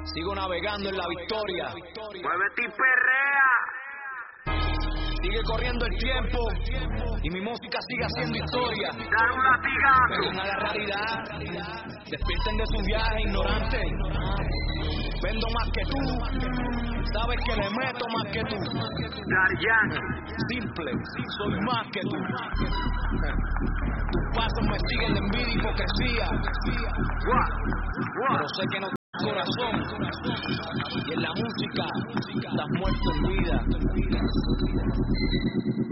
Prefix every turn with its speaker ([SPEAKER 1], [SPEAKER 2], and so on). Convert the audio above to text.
[SPEAKER 1] Sigo navegando en la victoria.
[SPEAKER 2] Muévete y perrea.
[SPEAKER 1] Sigue corriendo el tiempo y mi música sigue haciendo historia.
[SPEAKER 2] Dar un latigazo.
[SPEAKER 1] Vengan a la realidad, despierten de su viaje ignorante. Vendo más que tú, sabes que le meto más que tú.
[SPEAKER 2] Daryan.
[SPEAKER 1] Simple, soy más que tú. Tus pasos me siguen de envidia y hipocresía. Pero sé que no tienes corazón. Y en la música estás muerto en vida.